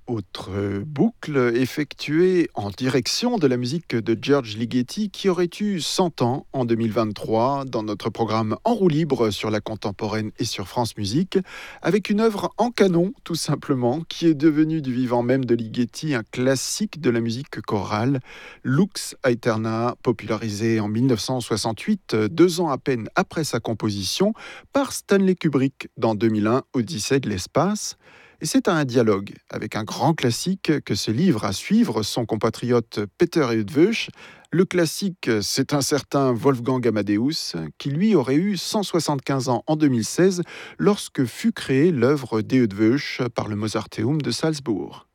Autre boucle effectuée en direction de la musique de George Ligeti qui aurait eu 100 ans en 2023 dans notre programme En roue libre sur la contemporaine et sur France Musique, avec une œuvre en canon tout simplement qui est devenue du vivant même de Ligeti un classique de la musique chorale, Lux Aeterna, popularisé en 1968, 2 ans à peine après sa composition, par Stanley Kubrick dans 2001, Odyssée de l'espace. Et c'est à un dialogue avec un grand classique que se livre à suivre son compatriote Peter Eötvös. Le classique, c'est un certain Wolfgang Amadeus, qui lui aurait eu 175 ans en 2016 lorsque fut créée l'œuvre d'Eötvös par le Mozarteum de Salzbourg.